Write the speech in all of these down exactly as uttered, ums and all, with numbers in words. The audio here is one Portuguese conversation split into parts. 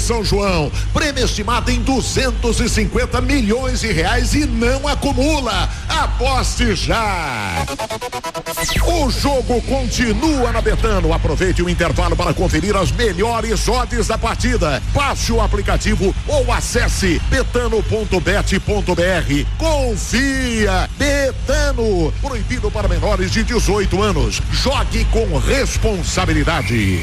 São João. Prêmio estimado em duzentos e cinquenta milhões de reais e não acumula. Aposte já. O jogo continua na Betano. Aproveite o intervalo para conferir as melhores odds da partida. Baixe o aplicativo ou acesse betano ponto bet ponto br. Confia. Betano. Proibido para menores de dezoito anos. Jogue com responsabilidade.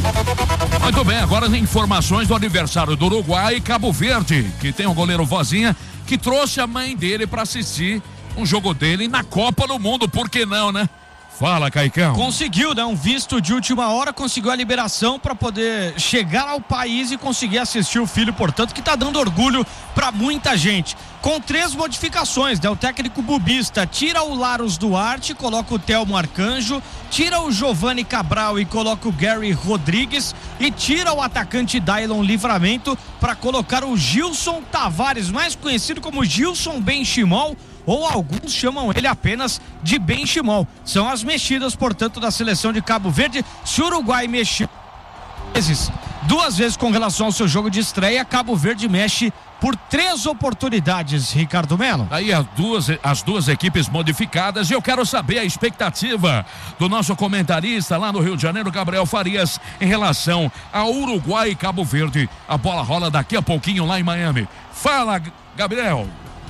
Muito bem, agora as informações do aniversário do Uruguai e Cabo Verde, que tem um goleiro Vozinha que trouxe a mãe dele para assistir um jogo dele na Copa do Mundo, por que não, né? Fala, Caicão. Conseguiu, né? Um visto de última hora, conseguiu a liberação para poder chegar ao país e conseguir assistir o filho, portanto, que tá dando orgulho para muita gente. Com três modificações, né? O técnico bubista tira o Laros Duarte, coloca o Telmo Arcanjo, tira o Giovanni Cabral e coloca o Gary Rodrigues e tira o atacante Dailon Livramento para colocar o Gilson Tavares, mais conhecido como Gilson Benchimol, ou alguns chamam ele apenas de Benchimol. São as mexidas, portanto, da seleção de Cabo Verde. Se o Uruguai mexeu vezes, duas vezes com relação ao seu jogo de estreia, Cabo Verde mexe por três oportunidades, Ricardo Melo. Aí as duas, as duas equipes modificadas, e eu quero saber a expectativa do nosso comentarista lá no Rio de Janeiro, Gabriel Farias, em relação a Uruguai e Cabo Verde. A bola rola daqui a pouquinho lá em Miami. Fala, Gabriel.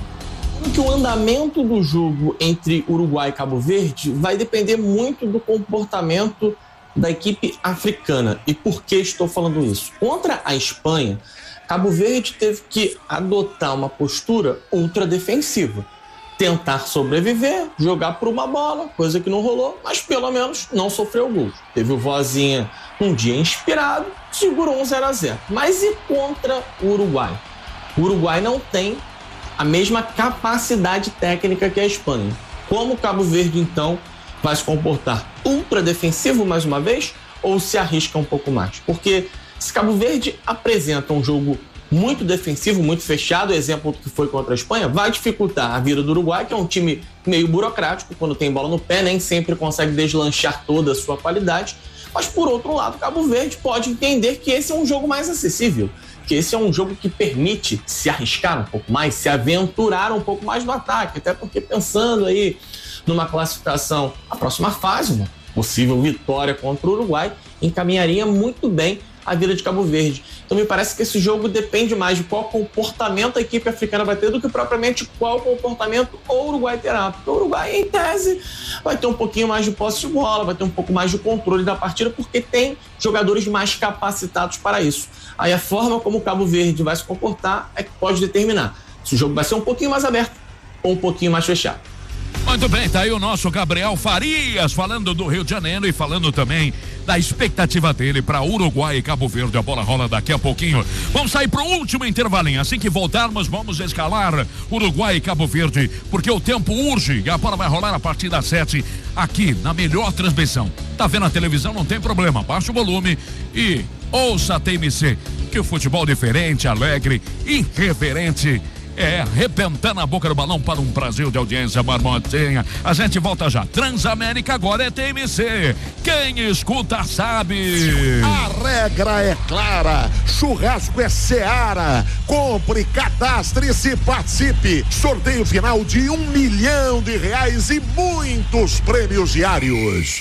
Que o andamento do jogo entre Uruguai e Cabo Verde vai depender muito do comportamento da equipe africana. E por que estou falando isso? Contra a Espanha, Cabo Verde teve que adotar uma postura ultra defensiva, tentar sobreviver, jogar por uma bola, coisa que não rolou, mas pelo menos não sofreu gols. Teve o Vozinha um dia inspirado, segurou um zero a zero. Mas e contra o Uruguai? O Uruguai não tem a mesma capacidade técnica que a Espanha. Como o Cabo Verde, então, vai se comportar? Ultra defensivo mais uma vez ou se arrisca um pouco mais? Porque se Cabo Verde apresenta um jogo muito defensivo, muito fechado, exemplo do que foi contra a Espanha, vai dificultar a vida do Uruguai, que é um time meio burocrático, quando tem bola no pé, nem sempre consegue deslanchar toda a sua qualidade. Mas, por outro lado, Cabo Verde pode entender que esse é um jogo mais acessível, que esse é um jogo que permite se arriscar um pouco mais, se aventurar um pouco mais no ataque, até porque pensando aí numa classificação à próxima fase, uma possível vitória contra o Uruguai, encaminharia muito bem a vida de Cabo Verde. Então me parece que esse jogo depende mais de qual comportamento a equipe africana vai ter do que propriamente qual comportamento o Uruguai terá. Porque o Uruguai, em tese, vai ter um pouquinho mais de posse de bola, vai ter um pouco mais de controle da partida, porque tem jogadores mais capacitados para isso. Aí a forma como o Cabo Verde vai se comportar é que pode determinar se o jogo vai ser um pouquinho mais aberto ou um pouquinho mais fechado. Muito bem, tá aí o nosso Gabriel Farias falando do Rio de Janeiro e falando também da expectativa dele para Uruguai e Cabo Verde. A bola rola daqui a pouquinho. Vamos sair pro último intervalinho. Assim que voltarmos, vamos escalar Uruguai e Cabo Verde, porque o tempo urge e a bola vai rolar a partir das sete aqui na melhor transmissão. Tá vendo a televisão? Não tem problema. Baixa o volume e ouça a T M C, que o futebol diferente, alegre, irreverente, é, arrebentando a boca do balão para um Brasil de audiência, Marmotinha. A gente volta já. Transamérica agora é T M C. Quem escuta sabe. A regra é clara. Churrasco é Seara. Compre, cadastre-se e participe. Sorteio final de um milhão de reais e muitos prêmios diários.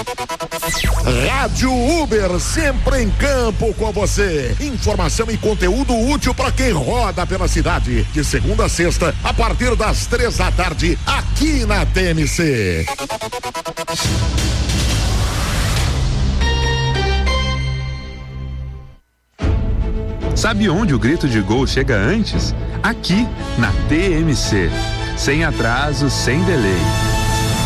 Rádio Uber, sempre em campo com você. Informação e conteúdo útil para quem roda pela cidade. De segunda a sexta, a partir das três da tarde, aqui na T M C. Sabe onde o grito de gol chega antes? Aqui, na T M C. Sem atraso, sem delay.